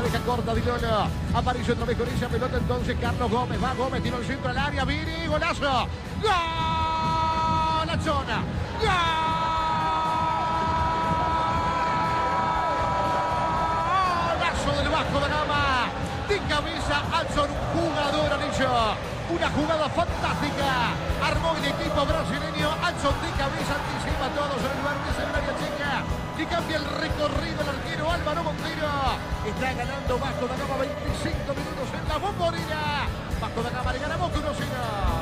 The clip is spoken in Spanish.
la deja corta Dilona. Aparece otra vez con esa pelota entonces Carlos Gómez. Va Gómez, tira el centro al área. Vini, golazo. ¡Gol! La zona. ¡Golazo del Vasco da Gama! De cabeza, Adson, un jugador anillo. Una jugada fantástica. Armó el equipo brasileño. Adson de cabeza anticipa a todos en el lugar de el área checa. Y cambia el recorrido el arquero Álvaro Montero. Está ganando Vasco da Gama 25 minutos en la Bombonera. Vasco da Gama le gana Boca 1-0.